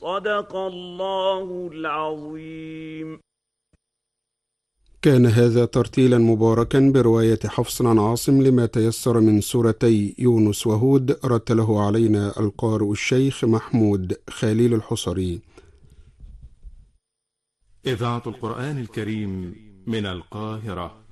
صدق الله العظيم. كان هذا ترتيلا مباركا برواية حفص عن عاصم لما تيسر من سورتي يونس وهود، رتله علينا القارئ الشيخ محمود خليل الحصري. إذاعة القرآن الكريم من القاهرة.